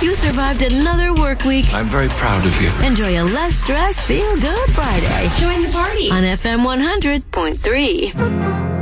You survived another work week. I'm very proud of you. Enjoy a less stress, feel good Friday. Join the party on FM 100.3.